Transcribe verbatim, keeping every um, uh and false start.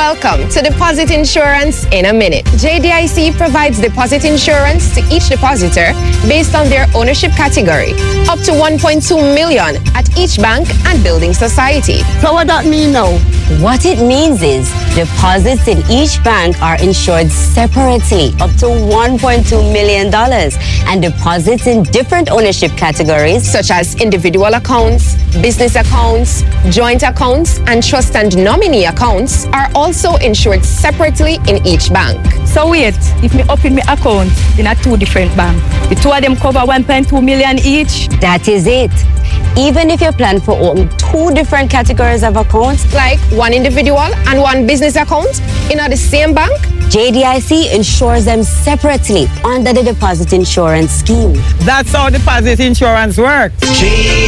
Welcome to Deposit Insurance in a Minute. J D I C provides deposit insurance to each depositor based on their ownership category, up to one point two million at each bank and building society. So what that mean now? What it means is deposits in each bank are insured separately, up to one point two million dollars, and deposits in different ownership categories such as individual accounts, business accounts, joint accounts, and trust and nominee accounts are also insured separately in each bank. So wait, if me open my account in a two different banks, the two of them cover one point two million each? That is it. Even if you plan for open two different categories of accounts, like one individual and one business account in the same bank, J D I C insures them separately under the deposit insurance scheme. That's how deposit insurance works. J